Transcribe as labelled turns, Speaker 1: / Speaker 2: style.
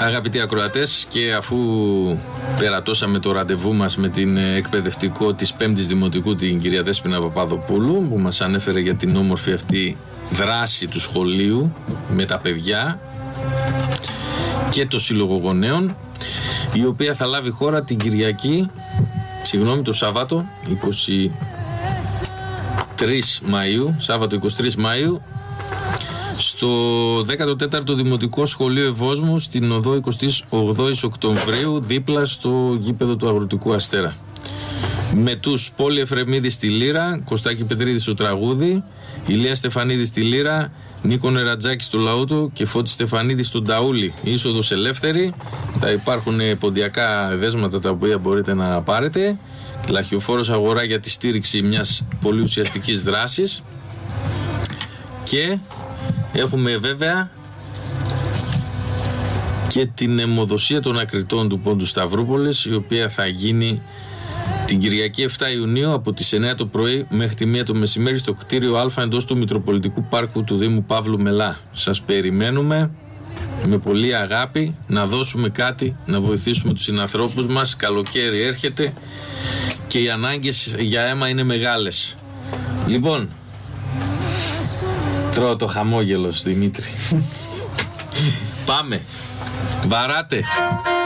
Speaker 1: Αγαπητοί ακροατές, και αφού περατώσαμε το ραντεβού μας με την εκπαιδευτικό της 5ης Δημοτικού, την κυρία Δέσποινα Παπαδοπούλου, που μας ανέφερε για την όμορφη αυτή δράση του σχολείου με τα παιδιά και το Σύλλογο Γονέων, η οποία θα λάβει χώρα την Κυριακή, το Σάββατο 23 Μαΐου, Σάββατο 23 Μαΐου, στο 14ο Δημοτικό Σχολείο Ευόσμου, στην οδό 28 Οκτωβρίου, δίπλα στο γήπεδο του Αγροτικού Αστέρα. Με τους Πόλη Εφρεμίδη στη λύρα, Κωστάκη Πετρίδη στο τραγούδι, Ηλία Στεφανίδη στη λύρα, Νίκο Νερατζάκη στο λαούτο και Φώτη Στεφανίδη στον ταούλι. Είσοδος ελεύθερη. Θα υπάρχουν ποντιακά δέσματα τα οποία μπορείτε να πάρετε. Λαχιοφόρος αγορά για τη στήριξη μιας πολύ ουσιαστικής δράσης. Και έχουμε βέβαια και την αιμοδοσία των ακριτών του Πόντου Σταυρούπολης, η οποία θα γίνει την Κυριακή 7 Ιουνίου από τις 9 το πρωί μέχρι τη 1 το μεσημέρι στο κτίριο Α εντός του Μητροπολιτικού Πάρκου του Δήμου Παύλου Μελά. Σας περιμένουμε με πολύ αγάπη να δώσουμε κάτι, να βοηθήσουμε τους συνανθρώπους μας. Καλοκαίρι έρχεται και οι ανάγκες για αίμα είναι μεγάλες. Λοιπόν, τρώω το χαμόγελο, Δημήτρη. Πάμε. Βαράτε.